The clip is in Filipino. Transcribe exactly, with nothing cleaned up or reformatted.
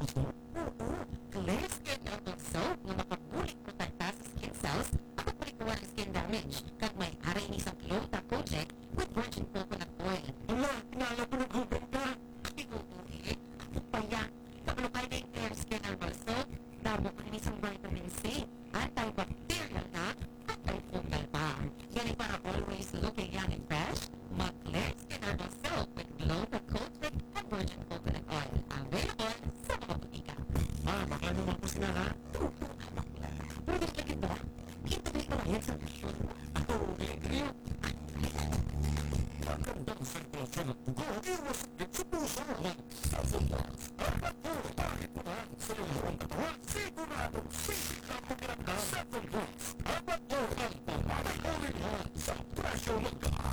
Oo, clear skin herbal soap nga makabulig protekta sa skin cells at palikuan ang skin damage. Kag may aray ni isang kilo ta Kojek with virgin coconut oil. Wala, tinala ko ng gubat ka. Iguuhi, ako pa yan. Kapalo kayo na yung clear skin herbal soap, damo ka rin isang vitamin C, antibacterial na, at antifungal pa. Yan ay para always looking young and fresh. Mag-clear skin herbal soap with glow the Kojek and virgin coconut oil. Available sa mga butika. Ah, baka naman po sila ha. Pwede ka kita. Kita din pa yan sa mission. Ako, Gilgil. Magandang sirkulasyon at dugo, iwasakit sa puso. Seven Box. Apat po, bakit mo na sa iyong katawan? Siguradong sisikap mo kinagda. Seven Box. Apat po ang pamahay all-in-one sa presyo magka